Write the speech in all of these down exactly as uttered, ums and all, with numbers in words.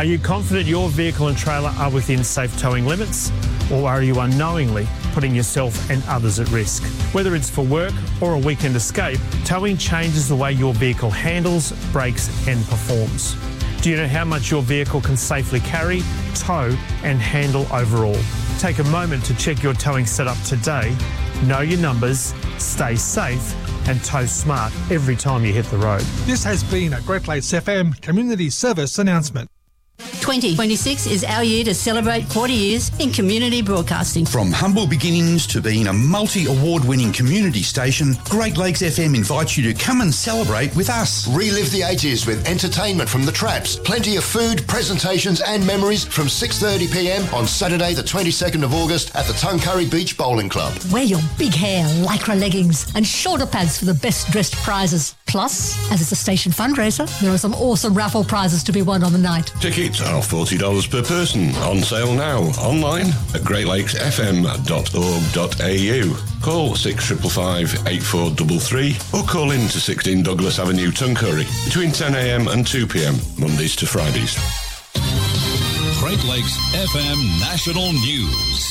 Are you confident your vehicle and trailer are within safe towing limits? Or are you unknowingly putting yourself and others at risk? Whether it's for work or a weekend escape, towing changes the way your vehicle handles, brakes and performs. Do you know how much your vehicle can safely carry, tow and handle overall? Take a moment to check your towing setup today. Know your numbers, stay safe and tow smart every time you hit the road. This has been a Great Lakes F M Community Service announcement. twenty twenty-six is our year to celebrate forty years in community broadcasting. From humble beginnings to being a multi-award-winning community station, Great Lakes F M invites you to come and celebrate with us. Relive the eighties with entertainment from the Traps, plenty of food, presentations and memories from six thirty p m on Saturday the twenty-second of August at the Tuncurry Beach Bowling Club. Wear your big hair, lycra leggings and shorter pants for the best dressed prizes. Plus, as it's a station fundraiser, there are some awesome raffle prizes to be won on the night. Tickets are forty dollars per person. On sale now. Online at great lakes f m dot org dot a u. Call six five five, eight four three three or call in to sixteen Douglas Avenue, Tuncurry between ten a m and two p m, Mondays to Fridays. Great Lakes F M National News.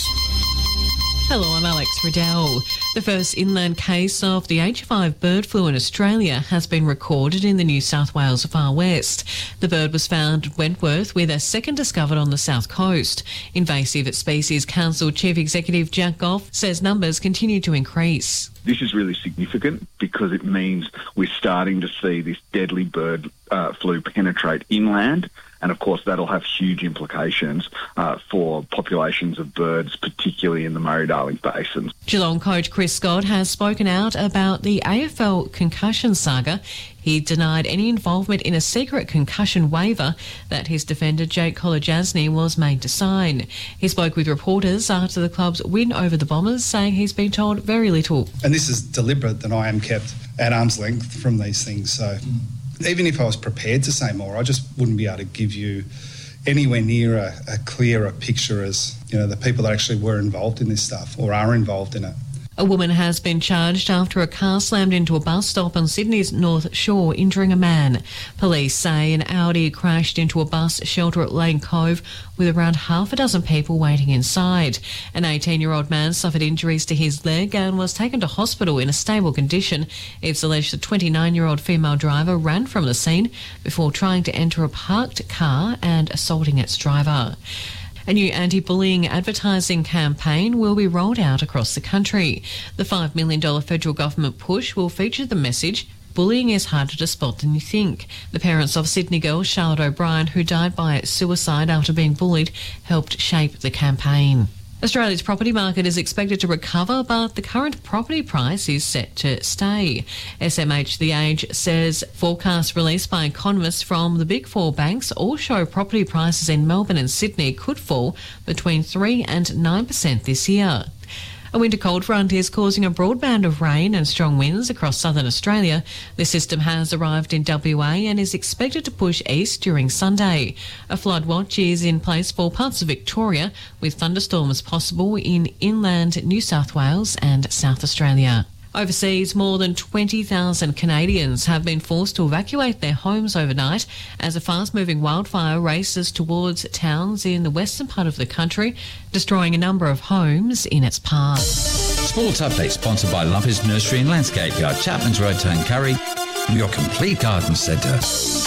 Hello, I'm Alex Riddell. The first inland case of the H five bird flu in Australia has been recorded in the New South Wales Far West. The bird was found at Wentworth, with a second discovered on the south coast. Invasive Species Council Chief Executive Jack Goff says numbers continue to increase. This is really significant because it means we're starting to see this deadly bird uh, flu penetrate inland. And, of course, that'll have huge implications uh, for populations of birds, particularly in the Murray-Darling Basin. Geelong coach Chris Scott has spoken out about the A F L concussion saga. He denied any involvement in a secret concussion waiver that his defender Jake Kolodjasny was made to sign. He spoke with reporters after the club's win over the Bombers, saying he's been told very little. And this is deliberate that I am kept at arm's length from these things, so... Even if I was prepared to say more, I just wouldn't be able to give you anywhere near a, a clearer picture as, you know, the people that actually were involved in this stuff or are involved in it. A woman has been charged after a car slammed into a bus stop on Sydney's North Shore, injuring a man. Police say an Audi crashed into a bus shelter at Lane Cove with around half a dozen people waiting inside. An eighteen-year-old man suffered injuries to his leg and was taken to hospital in a stable condition. It's alleged the twenty-nine-year-old female driver ran from the scene before trying to enter a parked car and assaulting its driver. A new anti-bullying advertising campaign will be rolled out across the country. The five million dollars federal government push will feature the message, "Bullying is harder to spot than you think." The parents of Sydney girl Charlotte O'Brien, who died by suicide after being bullied, helped shape the campaign. Australia's property market is expected to recover, but the current property price is set to stay. S M H The Age says forecasts released by economists from the Big Four banks all show property prices in Melbourne and Sydney could fall between three and nine percent this year. A winter cold front is causing a broad band of rain and strong winds across southern Australia. The system has arrived in W A and is expected to push east during Sunday. A flood watch is in place for parts of Victoria, with thunderstorms possible in inland New South Wales and South Australia. Overseas, more than twenty thousand Canadians have been forced to evacuate their homes overnight as a fast-moving wildfire races towards towns in the western part of the country, destroying a number of homes in its path. Sports Update sponsored by Lumpers Nursery and Landscape Yard, Chapman's Road, Tuncurry, your complete garden centre.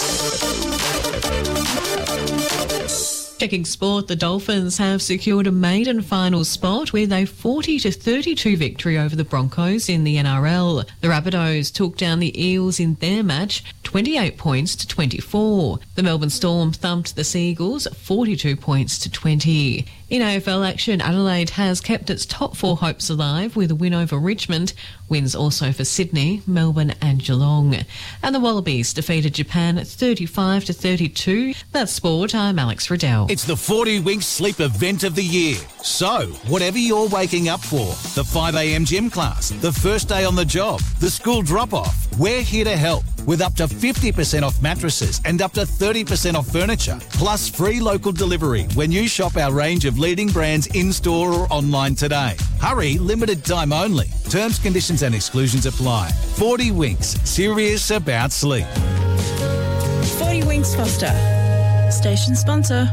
Checking sport, the Dolphins have secured a maiden final spot with a forty to thirty-two victory over the Broncos in the N R L. The Rabbitohs took down the Eels in their match, twenty-eight points to twenty-four. The Melbourne Storm thumped the Seagulls, forty-two points to twenty. In A F L action, Adelaide has kept its top four hopes alive with a win over Richmond. Wins also for Sydney, Melbourne and Geelong. And the Wallabies defeated Japan thirty-five to thirty-two. That's sport. I'm Alex Riddell. It's the forty Winks Sleep event of the year. So, whatever you're waking up for, the five a m gym class, the first day on the job, the school drop-off, we're here to help with up to fifty percent off mattresses and up to thirty percent off furniture, plus free local delivery when you shop our range of leading brands in-store or online today. Hurry, limited time only. Terms, conditions and exclusions apply. forty Winks, serious about sleep. forty Winks Foster. station sponsor.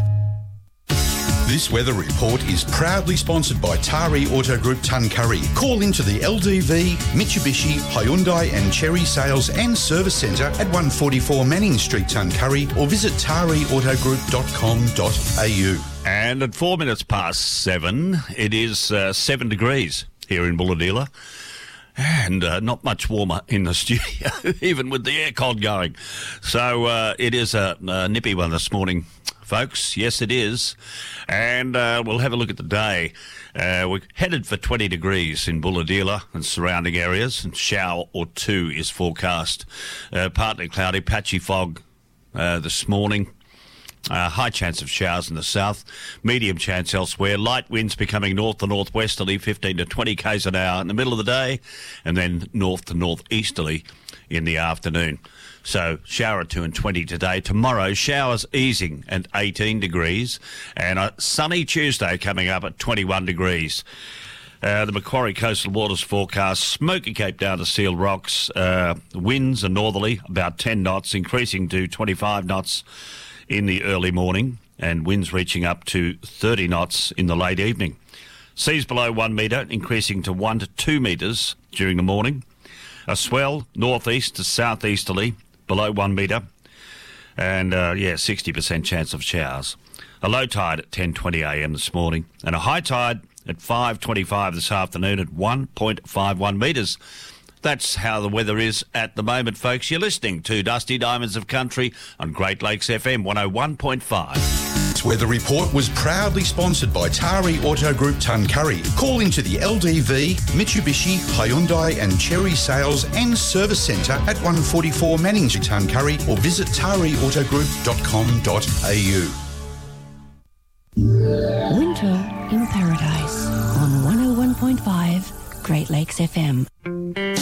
This weather report is proudly sponsored by Tari Auto Group Tuncurry. Call into the L D V, Mitsubishi, Hyundai and Cherry Sales and Service Centre at one forty-four Manning Street, Tuncurry, or visit tari auto group dot com dot a u. And at four minutes past seven, it is uh, seven degrees here in Bulahdelah. And uh, not much warmer in the studio, even with the aircon going. So uh, it is a, a nippy one this morning, folks. Yes, it is. And uh, we'll have a look at the day. Uh, we're headed for twenty degrees in Bulahdelah and surrounding areas. And shower or two is forecast. Uh, partly cloudy, patchy fog uh, this morning. Uh, high chance of showers in the south, medium chance elsewhere. Light winds becoming north to northwesterly, fifteen to twenty k's an hour in the middle of the day, and then north to northeasterly in the afternoon. So shower or two and twenty today. Tomorrow, showers easing and eighteen degrees, and a sunny Tuesday coming up at twenty-one degrees. Uh, the Macquarie Coastal Waters forecast, Smoky Cape down to Seal Rocks. Uh, winds are northerly, about ten knots, increasing to twenty-five knots in the early morning, and winds reaching up to thirty knots in the late evening. Seas below one metre, increasing to one to two metres during the morning. A swell northeast to southeasterly, below one metre, and uh, yeah, sixty percent chance of showers. A low tide at ten twenty a m this morning, and a high tide at five twenty-five this afternoon at one point five one metres. That's how the weather is at the moment, folks. You're listening to Dusty Diamonds of Country on Great Lakes F M one oh one point five. This weather report was proudly sponsored by Tari Auto Group Tuncurry. Call into the L D V, Mitsubishi, Hyundai and Cherry Sales and Service Centre at one forty-four Manning Street, Tuncurry, or visit tari auto group dot com dot a u. Winter in Paradise on one oh one point five Great Lakes F M.